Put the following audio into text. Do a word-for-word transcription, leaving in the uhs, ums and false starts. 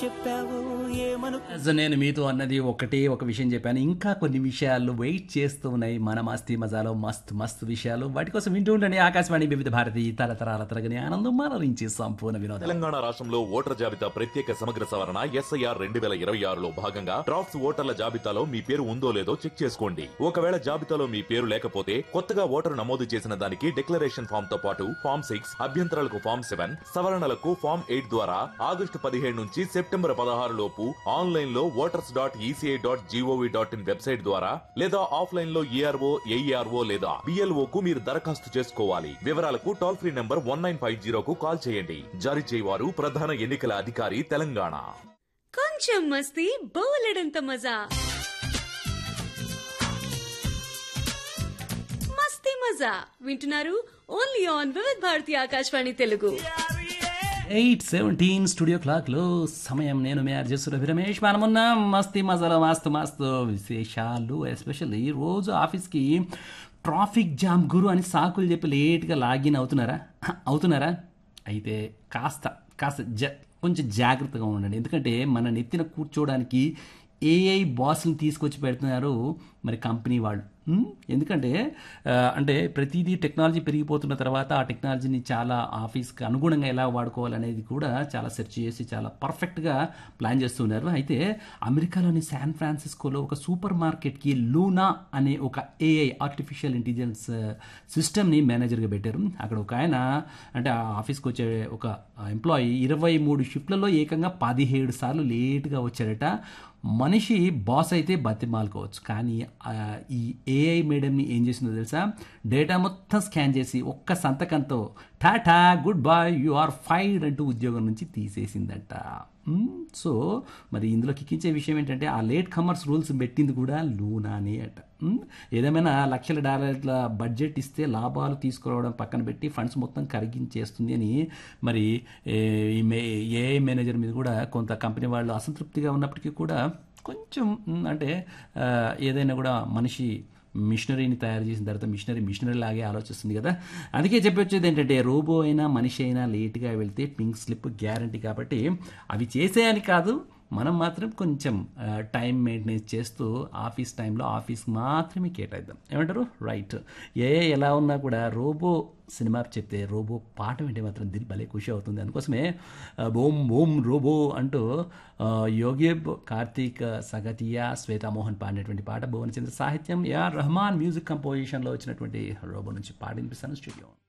చెప్పావు ఏమను సో నేను మీతో అన్నది ఒకటే ఒక విషయం చెప్పాను. ఇంకా కొన్ని విషయాలు వెయిట్ చేస్తూ ఉన్నాయి మన మస్తీ మజాలో. మస్తు మస్తు విషయాలు వాటి కోసం వింటూ ఉండండి ఆకాశవాణి వివిధ భారతి తరతరాల తరగని ఆనందం మనరించి సంపూర్ణ వినోదం. తెలంగాణ రాష్ట్రంలో ఓటర్ జాబితా ప్రత్యేక సమగ్ర సవరణ ఎస్ఐఆర్ రెండు వేల ఇరవై ఆరులో భాగంగా డ్రాఫ్ట్స్ ఓటర్ల జాబితాలో మీ పేరు ఉందో లేదో చెక్ చేసుకోండి. ఒకవేళ జాబితాలో మీ పేరు లేకపోతే కొత్తగా ఓటరు నమోదు చేసిన దానికి డిక్లరేషన్ ఫామ్ తో పాటు ఫామ్ సిక్స్ అభ్యంతరాలకు ఫామ్ సెవెన్ సవరణలకు ఫామ్ ఎయిట్ ద్వారా ఆగస్టు పదిహేడు నుంచి సెప్టెంబర్ పదహారు లోపు ఆన్లైన్ లో voters dot ECI dot GOV dot in website ద్వారా లేదా ఆఫ్లైన్ లో ఈఆర్ఓ ఏఈఆర్ఓ లేదా బిఎల్ఓ కు మీరు దరఖాస్తు చేసుకోవాలి. వివరాలకు toll free number one nine five జీరోకు call చేయండి. జారీ చేయవారు ప్రధాన ఎన్నికల అధికారి తెలంగాణ. కొంచెం మస్తీ బోలెడంత మజా. మస్తీ మజా వింటున్నారు ఓన్లీ ఆన్ వివిధ Bharati Akashvani Telugu. Eight seventeen studio clock లో సమయం. నేను మీ అర్జున రమేష్. మనమున్న మస్తీ మజాలో మస్తు మస్తు విశేషాలు. ఎస్పెషల్లీ రోజు ఆఫీస్కి ట్రాఫిక్ జామ్ గురు అని సాకులు చెప్పి లేట్గా లాగిన్ అవుతున్నారా అవుతున్నారా అయితే కాస్త కాస్త జ కొంచెం జాగ్రత్తగా ఉండండి. ఎందుకంటే మన నెత్తిన కూర్చోవడానికి ఏఐ బాస్ని తీసుకొచ్చి పెడుతున్నారు మరి కంపెనీ వాళ్ళు. ఎందుకంటే అంటే ప్రతిదీ టెక్నాలజీ పెరిగిపోతున్న తర్వాత ఆ టెక్నాలజీని చాలా ఆఫీస్కి అనుగుణంగా ఎలా వాడుకోవాలనేది కూడా చాలా సెర్చ్ చేసి చాలా పర్ఫెక్ట్గా ప్లాన్ చేస్తున్నారు. అయితే అమెరికాలోని శాన్ ఫ్రాన్సిస్కోలో ఒక సూపర్ మార్కెట్కి లూనా అనే ఒక ఏఐ ఆర్టిఫిషియల్ ఇంటెలిజెన్స్ సిస్టమ్ని మేనేజర్గా పెట్టారు. అక్కడ ఒక ఆయన అంటే ఆ ఆఫీస్కి వచ్చే ఒక ఎంప్లాయీ ఇరవై మూడు షిఫ్ట్లలో ఏకంగా పదిహేడు సార్లు లేట్గా వచ్చారట. మనిషి బాస్ అయితే బతిమాలుకోవచ్చు, కానీ ఈ ఏఐ మేడంని ఏం చేసిందో తెలుసా, డేటా మొత్తం స్కాన్ చేసి ఒక్క సంతకంతో Tata good bye you are fired అంటూ ఉద్యోగం నుంచి తీసేసిందట. సో మరి ఇందులో కిక్కించే విషయం ఏంటంటే ఆ లేట్ కమర్స్ రూల్స్ పెట్టింది కూడా లూనానే అట. ఏదేమైనా లక్షల డాలర్ల బడ్జెట్ ఇస్తే లాభాలు తీసుకురావడం పక్కన పెట్టి ఫండ్స్ మొత్తం కరిగించేస్తుంది అని మరి ఈ మే ఏఐ మేనేజర్ మీద కూడా కొంత కంపెనీ వాళ్ళు అసంతృప్తిగా ఉన్నప్పటికీ కూడా కొంచెం అంటే ఏదైనా కూడా మనిషి మిషనరీని తయారు చేసిన తర్వాత మిషనరీ మిషనరీ లాగే ఆలోచిస్తుంది కదా. అందుకే చెప్పొచ్చేది ఏంటంటే రోబో అయినా మనిషి అయినా లేట్గా వెళ్తే పింక్ స్లిప్ గ్యారంటీ. కాబట్టి అవి చేసేయని కాదు, మనం మాత్రం కొంచెం టైం మెయింటెనెన్స్ చేస్తూ ఆఫీస్ టైంలో ఆఫీస్ మాత్రమే కేటాయిద్దాం. ఏమంటారు? రైట్. ఏ ఎలా ఉన్నా కూడా రోబో సినిమా చెప్తే రోబో పాట వింటే మాత్రం దిల్ భలే ఖుషి అవుతుంది. అందుకోసమే బోమ్ బోమ్ రోబో అంటూ యోగేబ్, కార్తీక్ సగతియా, శ్వేతామోహన్ పాడినటువంటి పాట భువనచంద్ర సాహిత్యం, ఏఆర్ రెహమాన్ మ్యూజిక్ కంపోజిషన్లో వచ్చినటువంటి రోబో నుంచి పాట వినిపిస్తాను స్టూడియో.